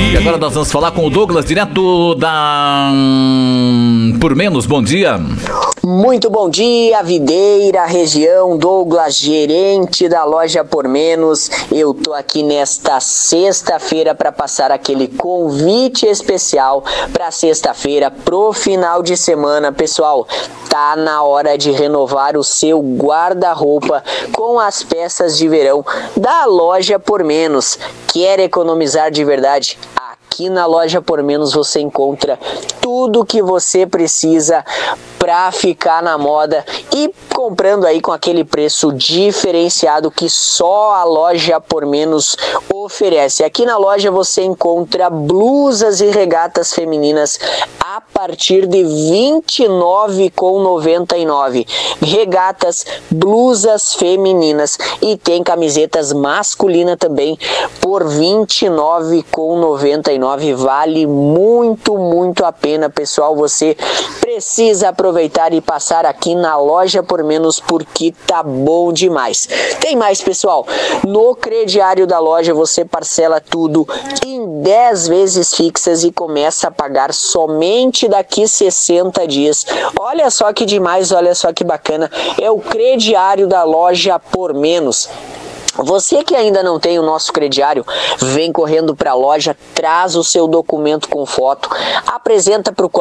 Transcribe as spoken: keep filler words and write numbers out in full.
E agora nós vamos falar com o Douglas, direto da Por Menos. Bom dia. Muito bom dia, Videira, região. Douglas, gerente da loja Por Menos. Eu tô aqui nesta sexta-feira para passar aquele convite especial para sexta-feira, pro final de semana. Pessoal, tá na hora de renovar o seu guarda-roupa com as peças de verão da loja Por Menos. Quer economizar de verdade? Aqui na loja Por Menos você encontra tudo que você precisa para ficar na moda e comprando aí com aquele preço diferenciado que só a loja Por Menos oferece. Aqui na loja você encontra blusas e regatas femininas a partir de vinte e nove reais e noventa e nove centavos. Regatas, blusas femininas e tem camisetas masculinas também por vinte e nove reais e noventa e nove centavos. Vale muito, muito a pena, pessoal. Você precisa aproveitar e passar aqui na loja Por Menos porque tá bom demais. Tem mais, pessoal. No crediário da loja você parcela tudo em dez vezes fixas e começa a pagar somente daqui sessenta dias. Olha só que demais, olha só que bacana. É o crediário da loja Por Menos. Você que ainda não tem o nosso crediário, vem correndo para a loja, traz o seu documento com foto, apresenta para o